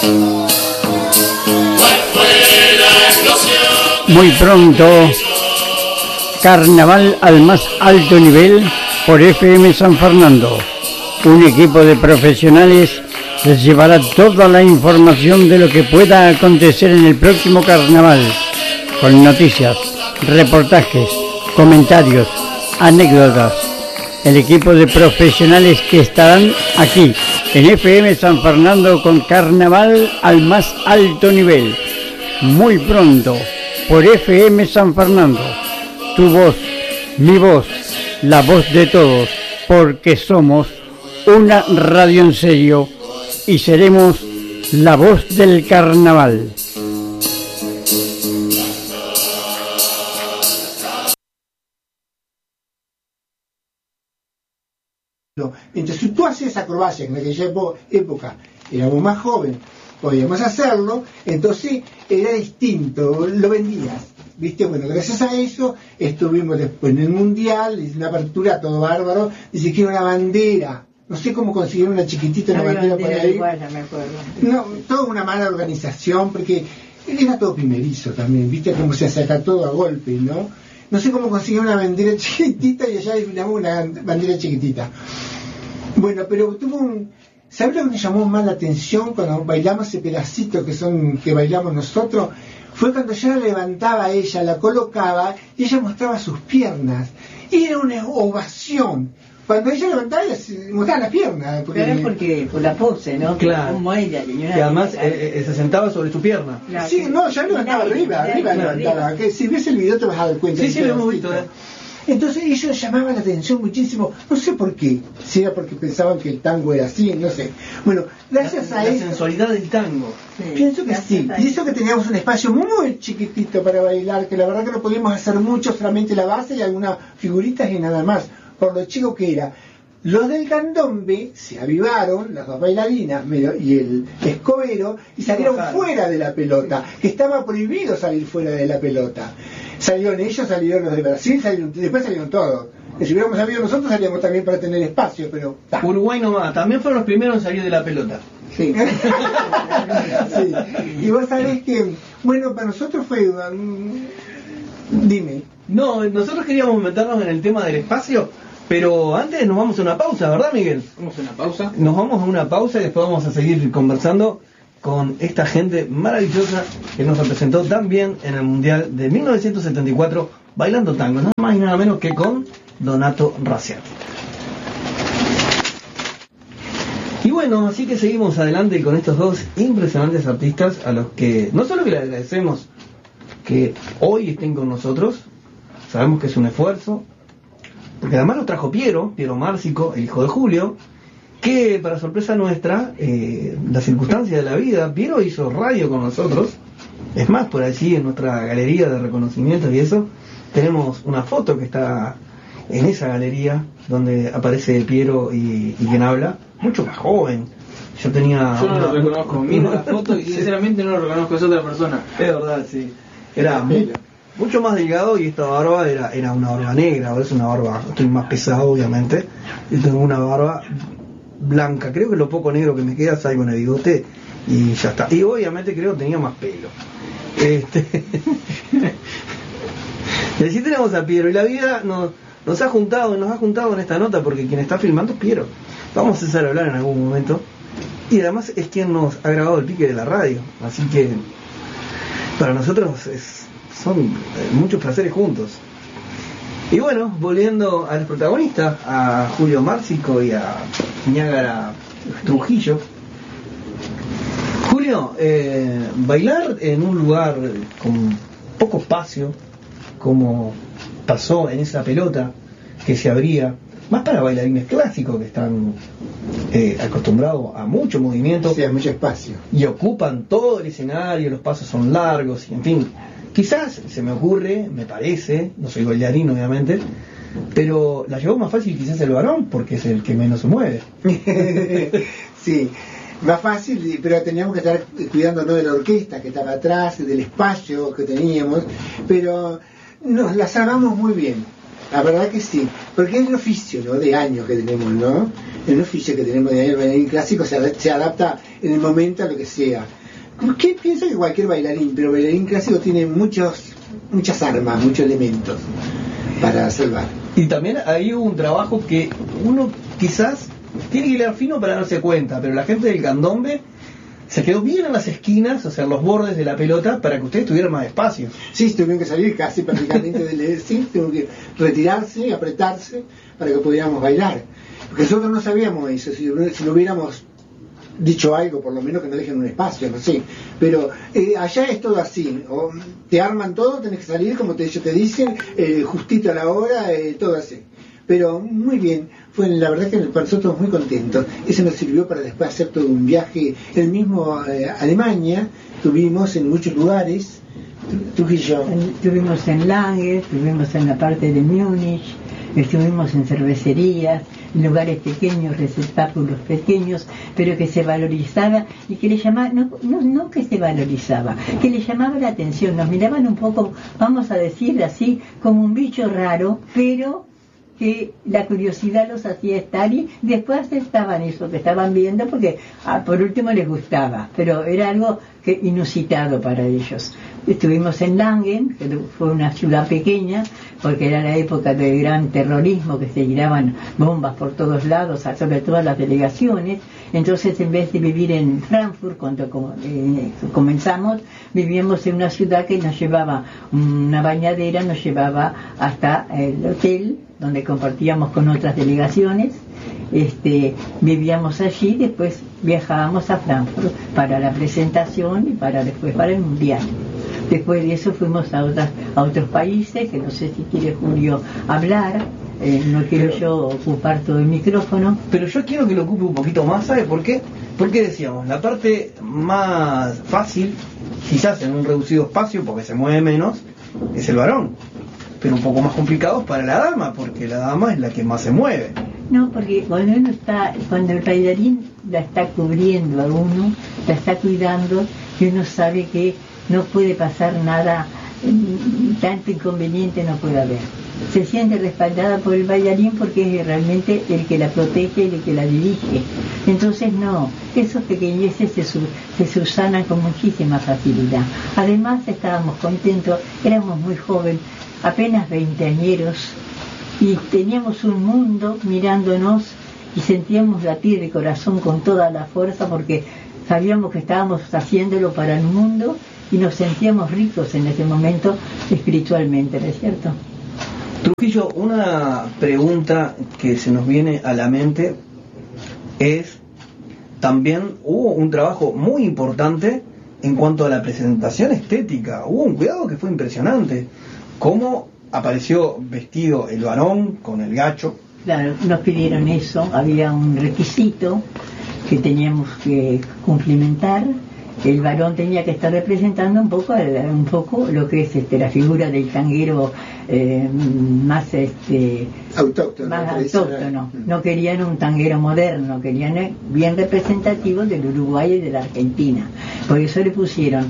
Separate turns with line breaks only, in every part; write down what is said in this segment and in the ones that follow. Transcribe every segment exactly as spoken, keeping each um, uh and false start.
Muy pronto, carnaval al más alto nivel por F M San Fernando. Un equipo de profesionales les llevará toda la información de lo que pueda acontecer en el próximo carnaval, con noticias, reportajes, comentarios, anécdotas. El equipo de profesionales que estarán aquí en F M San Fernando con carnaval al más alto nivel. Muy pronto, por F M San Fernando. Tu voz, mi voz, la voz de todos, porque somos una radio en serio y seremos la voz del carnaval.
Entonces, si tú hacías acrobacia en aquella época, éramos más jóvenes, podíamos hacerlo, entonces era distinto, lo vendías, ¿viste? Bueno, gracias a eso estuvimos después en el Mundial, una apertura, todo bárbaro, dice que era una bandera, no sé cómo consiguieron una chiquitita, una bandera, bandera por ahí. Igual, ya me acuerdo. No, toda una mala organización, porque era todo primerizo también, ¿viste? Cómo se saca todo a golpe, ¿no? No sé cómo consiguieron una bandera chiquitita y allá eliminamos una bandera chiquitita. Bueno, pero tuvo un... ¿Sabes lo que me llamó más la atención cuando bailamos ese pedacito que son que bailamos nosotros? Fue cuando yo la levantaba ella, la colocaba y ella mostraba sus piernas. Y era una ovación. Cuando ella levantaba, ella mostraba las piernas.
Porque... Pero es porque, por la pose, ¿no?
Claro.
Como ella.
Y además eh, eh, se sentaba sobre su pierna.
Claro, sí, que... no, ya levantaba arriba, arriba claro, levantaba. Arriba. Que si ves el video te vas a dar cuenta.
Sí, sí, lo hemos visto. ¿eh?
Entonces ellos llamaban la atención muchísimo, no sé por qué, si era porque pensaban que el tango era así, no sé. Bueno, gracias
la,
a
la
eso...
La sensualidad del tango.
Sí, pienso que sí, y eso que teníamos un espacio muy chiquitito para bailar, que la verdad que no podíamos hacer mucho, solamente la base y algunas figuritas y nada más, por lo chico que era. Los del candombe se avivaron, las dos bailarinas y el escobero, y salieron fuera de la pelota, que estaba prohibido salir fuera de la pelota. Salieron ellos, salieron los de Brasil, salieron, después salieron todos. Si hubiéramos sabido nosotros, salíamos también para tener espacio, pero... Ta.
Uruguay nomás, también fueron los primeros en salir de la pelota.
Sí. Sí. Y vos sabés que, bueno, para nosotros fue... Um, dime.
No, nosotros queríamos meternos en el tema del espacio, pero antes nos vamos a una pausa, ¿verdad, Miguel?
Vamos a una pausa.
Nos vamos a una pausa y después vamos a seguir conversando con esta gente maravillosa que nos representó tan bien en el Mundial de mil novecientos setenta y cuatro bailando tango, nada más y nada menos que con Donato Raziati. Y bueno, así que seguimos adelante con estos dos impresionantes artistas a los que no solo que les agradecemos que hoy estén con nosotros, sabemos que es un esfuerzo, porque además nos trajo Piero, Piero Márcico, el hijo de Julio, que para sorpresa nuestra, eh, la circunstancia de la vida, Piero hizo radio con nosotros. Es más, por allí en nuestra galería de reconocimientos y eso, tenemos una foto que está en esa galería donde aparece Piero y, y quien habla, mucho más joven. Yo tenía...
Yo no
una,
lo reconozco, miro la foto y sinceramente no lo reconozco, es otra persona.
Es verdad, sí. Era muy, mucho más delgado y esta barba era, era una barba negra, ahora es una barba, estoy más pesado obviamente, y tengo una barba blanca, creo que lo poco negro que me queda salgo en el bigote y ya está. Y obviamente creo que tenía más pelo. Este y así tenemos a Piero y la vida nos, nos ha juntado, nos ha juntado en esta nota porque quien está filmando es Piero. Vamos a empezar a hablar en algún momento. Y además es quien nos ha grabado el pique de la radio, así que para nosotros es, son muchos placeres juntos. Y bueno, volviendo a los protagonistas, a Julio Márcico y a Ñágara Trujillo. Julio, eh, bailar en un lugar con poco espacio, como pasó en esa pelota que se abría, más para bailarines clásicos que están eh, acostumbrados a mucho movimiento,
sí, a mucho espacio,
y ocupan todo el escenario, los pasos son largos, y en fin. Quizás se me ocurre, me parece, no soy bailarín obviamente, pero la llevó más fácil quizás el varón porque es el que menos se mueve.
Sí, más fácil, pero teníamos que estar cuidándonos de la orquesta que estaba atrás, del espacio que teníamos, pero nos la salvamos muy bien. la verdad que sí, porque es el oficio, ¿no?, de años que tenemos, ¿no? El oficio que tenemos de años, el bailarín clásico se, se adapta en el momento a lo que sea. ¿Qué piensa que cualquier bailarín? Pero el bailarín clásico tiene muchos, muchas armas, muchos elementos para salvar.
Y también hay un trabajo que uno quizás tiene que hilar fino para darse cuenta, pero la gente del candombe se quedó bien en las esquinas, o sea, en los bordes de la pelota, para que ustedes tuvieran más espacio.
Sí, tuvieron que salir casi prácticamente del sí, tuvieron que retirarse, apretarse, para que pudiéramos bailar. Porque nosotros no sabíamos eso, si, si lo hubiéramos dicho algo, por lo menos que nos dejen un espacio, no sé. Pero eh, allá es todo así, o te arman todo, tenés que salir, como te, ellos te dicen, eh, justito a la hora, eh, todo así. Pero muy bien, fue la verdad que para nosotros muy contentos. Eso nos sirvió para después hacer todo un viaje. El mismo eh, Alemania, tuvimos en muchos lugares, Trujillo.
Estuvimos en Lange, estuvimos en la parte de Múnich, estuvimos en cervecerías, en lugares pequeños, receptáculos pequeños, pero que se valorizaba y que le llamaba, no, no, no que se valorizaba, que le llamaba la atención. Nos miraban un poco, vamos a decir así, como un bicho raro, pero que la curiosidad los hacía estar y después aceptaban eso que estaban viendo porque ah, por último les gustaba, pero era algo que inusitado para ellos. Estuvimos en Langen, que fue una ciudad pequeña, porque era la época del gran terrorismo, que se tiraban bombas por todos lados, sobre todo las delegaciones. Entonces, en vez de vivir en Frankfurt, cuando eh, comenzamos, vivíamos en una ciudad que nos llevaba, una bañadera nos llevaba hasta el hotel, donde compartíamos con otras delegaciones. Este, vivíamos allí, después viajábamos a Frankfurt para la presentación y para después para el mundial. Después de eso fuimos a otras, a otros países, que no sé si quiere Julio hablar, eh, no quiero yo ocupar todo el micrófono.
Pero yo quiero que lo ocupe un poquito más, ¿sabe por qué? Porque decíamos, la parte más fácil, quizás en un reducido espacio, porque se mueve menos, es el varón. Pero un poco más complicado para la dama, porque la dama es la que más se mueve.
No, porque cuando uno está, cuando el bailarín la está cubriendo a uno, la está cuidando, y uno sabe que no puede pasar nada, tanto inconveniente no puede haber. Se siente respaldada por el bailarín porque es realmente el que la protege y el que la dirige. Entonces no, esos pequeñeces se, su, se subsanan con muchísima facilidad. Además estábamos contentos, éramos muy jóvenes, apenas veinteañeros, y teníamos un mundo mirándonos y sentíamos latir el corazón con toda la fuerza porque sabíamos que estábamos haciéndolo para el mundo y nos sentíamos ricos en ese momento espiritualmente, ¿no es cierto?
Trujillo, una pregunta que se nos viene a la mente es, también hubo un trabajo muy importante en cuanto a la presentación estética, hubo un cuidado que fue impresionante. ¿Cómo apareció vestido el varón con el gacho?
Claro, nos pidieron eso, había un requisito que teníamos que cumplimentar. El varón tenía que estar representando un poco un poco lo que es este, la figura del tanguero eh, más este
autóctono,
más autóctono. No querían un tanguero moderno, querían bien representativo del Uruguay y de la Argentina. Por eso le pusieron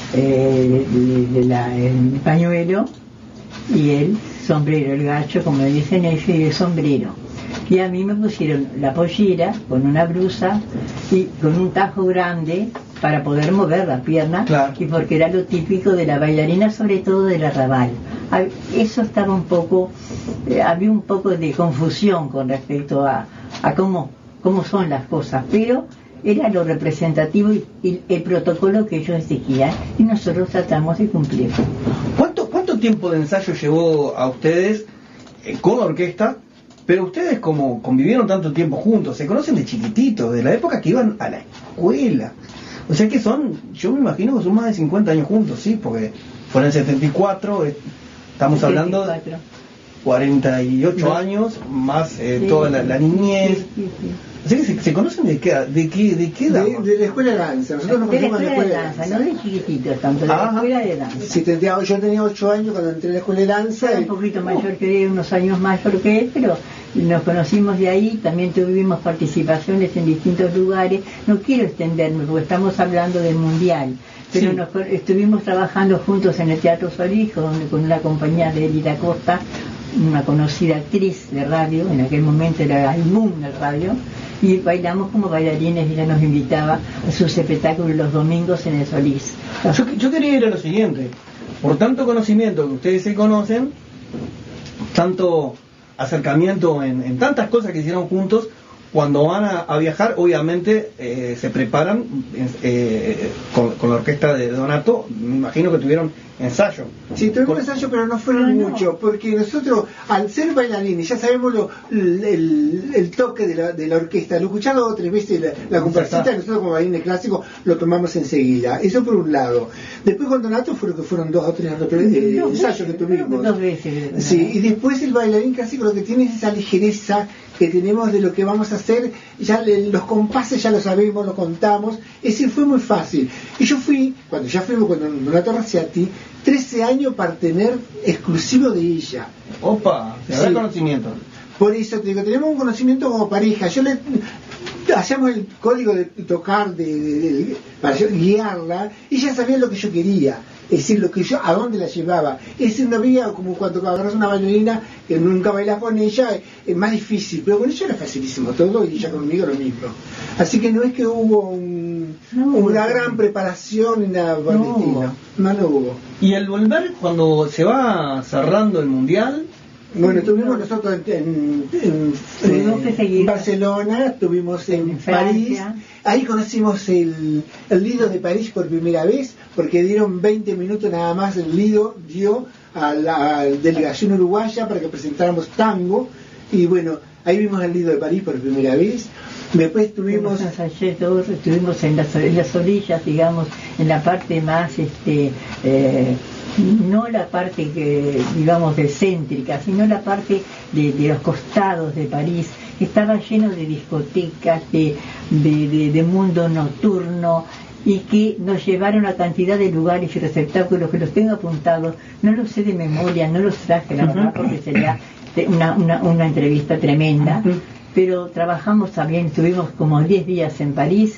eh, de, de la, el pañuelo y el sombrero, el gacho, como dicen ellos, y el sombrero. Y a mí me pusieron la pollera con una blusa y con un tajo grande para poder mover la pierna, claro. Y porque era lo típico de la bailarina, sobre todo del arrabal. Eso estaba un poco, eh, había un poco de confusión con respecto a, a cómo, cómo son las cosas, pero era lo representativo y, y el protocolo que ellos exigían y nosotros tratamos de cumplir.
¿Cuánto, cuánto tiempo de ensayo llevó a ustedes eh, con la orquesta? Pero ustedes, como convivieron tanto tiempo juntos, se conocen de chiquititos, de la época que iban a la escuela. O sea que son, yo me imagino que son más de cincuenta años juntos, sí, porque fueron en setenta y cuatro, eh, estamos
setenta y cuatro.
Hablando de cuarenta y ocho no. años, más eh, sí, toda la, la niñez. Sí, sí, sí. O sea que se, se conocen de qué, de qué, de qué edad.
De, de la escuela de danza. Nosotros nos conocimos
de la escuela de danza, no de chiquititos, tanto de la escuela de danza.
Sí, tenía, yo tenía ocho años cuando entré a la escuela de danza.
Era un poquito y... mayor que él, unos años mayor que él, pero nos conocimos de ahí, también tuvimos participaciones en distintos lugares. No quiero extenderme porque estamos hablando del mundial, pero sí. nos, estuvimos trabajando juntos en el Teatro Solís con, con una compañía de Elida Costa, una conocida actriz de radio, en aquel momento era el boom del radio, y bailamos como bailarines y ella nos invitaba a sus espectáculos los domingos en el Solís.
Yo, yo quería ir a lo siguiente, por tanto conocimiento que ustedes se conocen, tanto acercamiento en, en tantas cosas que hicieron juntos, cuando van a, a viajar, obviamente eh, se preparan eh, con, con la orquesta de Donato, me imagino que tuvieron ensayo.
Sí, tuvimos
con...
ensayo, pero no fueron
no,
mucho, porque nosotros, al ser bailarines, ya sabemos lo, el, el, el toque de la, de la orquesta, lo escuchado dos o tres veces la, la comparsita, nosotros como bailarines clásicos lo tomamos enseguida, eso por un lado. Después con Donato fueron que fueron dos o tres eh,
dos
ensayos
veces,
que tuvimos.
Dos veces.
Sí, y después el bailarín clásico lo que tiene es esa ligereza que tenemos de lo que vamos a hacer, ya le, los compases ya lo sabemos, lo contamos, es decir, fue muy fácil. Y yo fui, cuando ya fuimos con Donato Raziati, trece años partener exclusivo de ella.
Opa, se da
Sí.
conocimiento.
Por eso te digo, tenemos un conocimiento como pareja. Yo le hacíamos el código de tocar, de, de, de- para yo guiarla, y ella sabía lo que yo quería, es decir, lo que yo, a dónde la llevaba. Es decir, no había como cuando agarras una bailarina que nunca bailas con ella, es más difícil, pero con ella era facilísimo todo, y ella conmigo lo mismo. Así que no es que hubo un,
No,
una
no.
gran preparación en la Valentina, no, no hubo.
Y al volver, cuando se va cerrando el mundial,
Bueno, estuvimos nosotros en, en, en-
Tuvimos que
en
seguir.
Barcelona, estuvimos en,
En
París,
Francia.
ahí conocimos el, el Lido de París por primera vez, porque dieron veinte minutos nada más, el Lido dio a la delegación uruguaya para que presentáramos tango, y bueno, ahí vimos el Lido de París por primera vez. Después estuvimos...
Estuvimos en Saint-Germain, estuvimos en las, en las orillas, digamos, en la parte más, este, eh, no la parte que, digamos, de céntrica, sino la parte de, de los costados de París, que estaba lleno de discotecas, de, de, de, de mundo nocturno, y que nos llevaron a cantidad de lugares y receptáculos que los tengo apuntados, no los sé de memoria, no los traje, la verdad, porque sería una, una, una entrevista tremenda. Pero trabajamos también, estuvimos como diez días en París,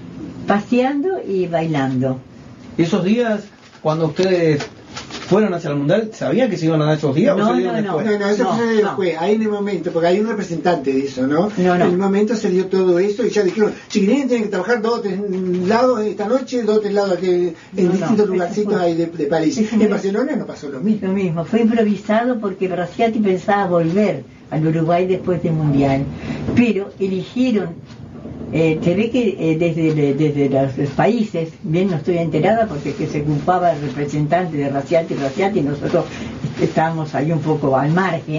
paseando y bailando.
esos días, cuando ustedes fueron hacia el mundial, ¿sabían que se iban a dar esos días
No,
o se dieron
no, no.
después?
No, no, eso
No,
fue
no.
después, ahí en el momento, porque hay un representante de eso, ¿no?
No, no.
En el momento se dio todo eso y ya dijeron, chiquilines tienen que trabajar dos o tres lados esta noche, dos o tres lados aquí, en
No,
distintos
no,
lugarcitos
eso fue-
ahí de, de París.
eso
En
fue-
Barcelona no pasó lo mismo.
Lo mismo, fue improvisado porque Raziati pensaba volver al Uruguay después del Mundial, pero eligieron, eh, se ve que eh, desde, de- desde los, los países, bien no estoy enterada porque que se ocupaba el representante de Raziati, Raziati, nosotros estábamos ahí un poco al margen,